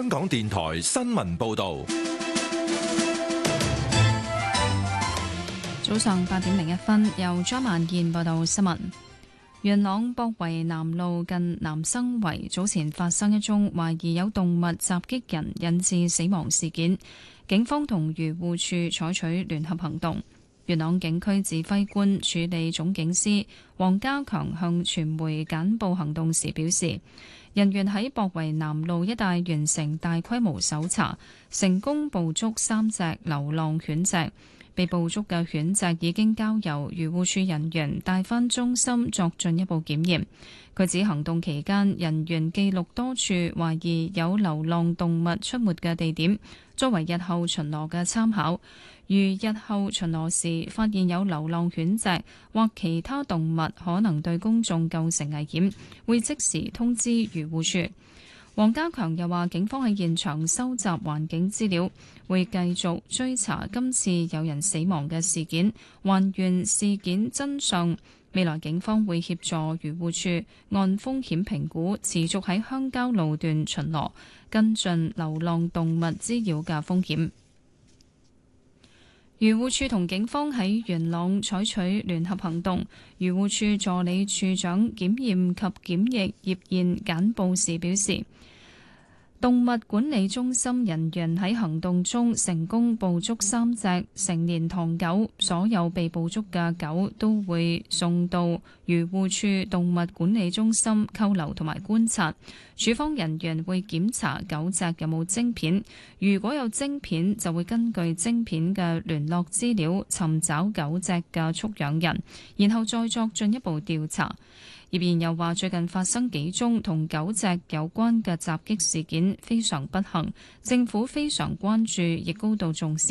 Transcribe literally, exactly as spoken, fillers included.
香港電台新聞報道。 早上八點零一分，由張萬燕報道新聞。元朗博圍南路近南生圍早前發生一宗懷疑有動物襲擊人引致死亡事件，警方同漁護署採取聯合行動。元朗警區指揮官處理總警司黃家強向傳媒簡報行動時表示，人員喺博圍南路一帶完成大規模搜查，成功捕捉三隻流浪犬隻。被捕捉嘅犬隻已經交由漁護署人員帶返中心作進一步檢驗。佢指行動期間，人員記錄多處懷疑有流浪動物出沒嘅地點，作為日後巡邏嘅參考。如日後巡邏時發現有流浪犬隻或其他動物可能對公眾構成危險，會即時通知漁護署。黃家強又話，警方喺現場收集環境資料，會繼續追查今次有人死亡嘅事件，還原事件真相。未來警方會協助漁護署按風險評估，持續喺鄉郊路段巡邏，跟進流浪動物滋擾嘅風險。漁護署同警方喺元朗採取聯合行動。漁護署助理處長檢驗及檢疫葉燕簡報時表示，動物管理中心人員喺行動中成功捕捉三隻成年唐狗，所有被捕捉嘅狗都會送到漁護署動物管理中心扣留同埋觀察。署方人員會檢查狗隻有冇晶片，如果有晶片，就會根據晶片嘅聯絡資料尋找狗隻嘅畜養人，然後再作進一步調查。葉燕又話，最近發生幾宗同狗隻有關嘅襲擊事件，非常不幸，政府非常關注，亦高度重視。